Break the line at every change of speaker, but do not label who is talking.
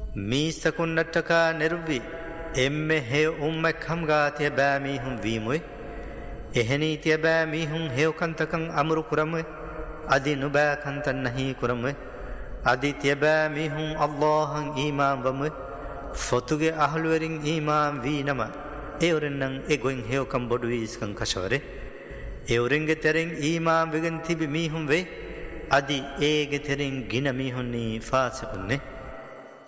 මීසකුන්නට්ටකා නිර්වි එම්මෙ හේ උම්මෙක් හම්ගාතිය බෑ මීහුම් වීමුයි එහෙනීතිය බෑ මීහුම් හේවකන්තකං අමුරු කුරමුයි අදි නුබෑකන්තන් නහී කුරමුයි අදි තිය බෑ මීහුම් අල්ලාහන් ඊමාම් වමුයි ෆොතුගේ අහළුවරින් ඊමාම් වී නම එවරෙන්නම් එගොයින් හේවකම් බොඩු වීස්කං කශවරේ එවරෙන්ගෙ තෙරෙන් ඊමාම් වෙගෙන් තිබි මීහුම් වේ අදි ඒගෙ තෙරෙන් ගින මීහුන්නී ෆාසිකුන්නේ